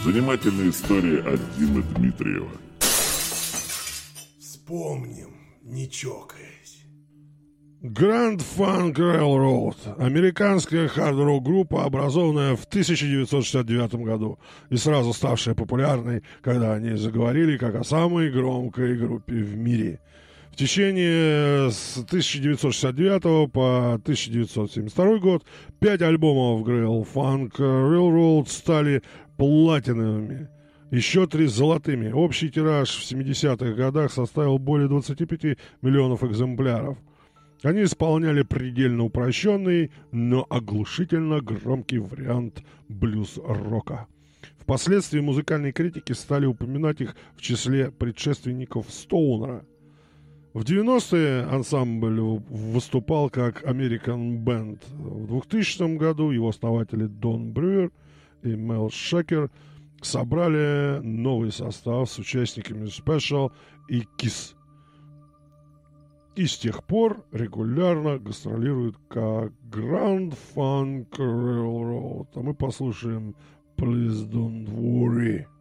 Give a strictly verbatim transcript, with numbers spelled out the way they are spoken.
Занимательная история от Димы Дмитриева. Вспомним, не чокаясь. Grand Funk Railroad – американская хард-рок группа, образованная в тысяча девятьсот шестьдесят девятом году и сразу ставшая популярной, когда они заговорили как о самой громкой группе в мире. В течение с тысяча девятьсот шестьдесят девятого по тысяча девятьсот семьдесят второй год пять альбомов Grand Funk Railroad стали платиновыми, еще три золотыми. Общий тираж в семидесятых годах составил более двадцати пяти миллионов экземпляров. Они исполняли предельно упрощенный, но оглушительно громкий вариант блюз-рока. Впоследствии музыкальные критики стали упоминать их в числе предшественников Стоунера. В девяностые ансамбль выступал как American Band. В двухтысячном году его основатели Дон Брюер и Мел Шекер собрали новый состав с участниками Special и Kiss. И с тех пор регулярно гастролирует как Grand Funk Railroad. А мы послушаем Please Don't Worry.